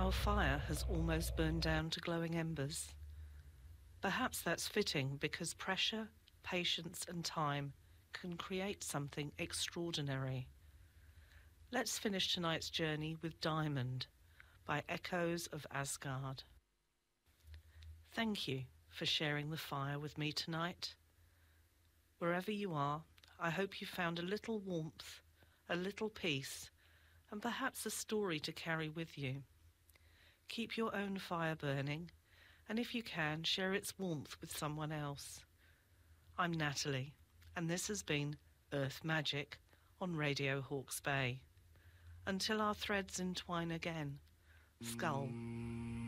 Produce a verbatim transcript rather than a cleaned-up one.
Our fire has almost burned down to glowing embers. Perhaps that's fitting because pressure, patience and time can create something extraordinary. Let's finish tonight's journey with Diamond by Echoes of Asgard. Thank you for sharing the fire with me tonight. Wherever you are, I hope you found a little warmth, a little peace, and perhaps a story to carry with you. Keep your own fire burning, and if you can, share its warmth with someone else. I'm Natalie, and this has been Earth Magic on Radio Hawke's Bay. Until our threads entwine again, Skull.